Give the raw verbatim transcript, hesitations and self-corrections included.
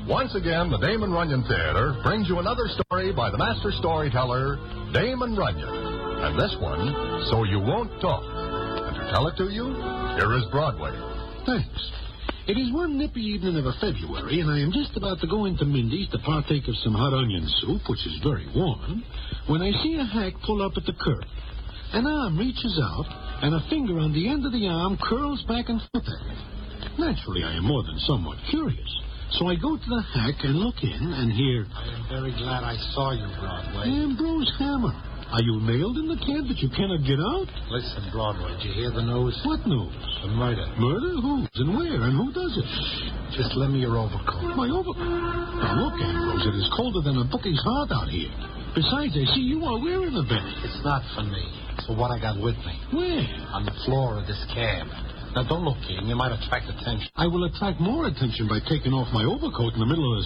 Once again, the Damon Runyon Theater brings you another story by the master storyteller, Damon Runyon. And this one, So You Won't Talk. And to tell it to you, here is Broadway. Thanks. It is one nippy evening of a February, and I am just about to go into Mindy's to partake of some hot onion soup, which is very warm, when I see a hack pull up at the curb. An arm reaches out, and a finger on the end of the arm curls back and forth at me. Naturally, I am more than somewhat curious. So I go to the hack and look in and hear, I am very glad I saw you, Broadway. Ambrose Hammer. Are you nailed in the cab that you cannot get out? Listen, Broadway, did you hear the news? What news? The murder. Murder? Whose and where and who does it? Shh. Just lend me your overcoat. My overcoat? Now look, Ambrose, it is colder than a bookie's heart out here. Besides, I see you are wearing a bed. It's not for me. It's for what I got with me. Where? On the floor of this cab. Now, don't look, King. You might attract attention. I will attract more attention by taking off my overcoat in the middle of the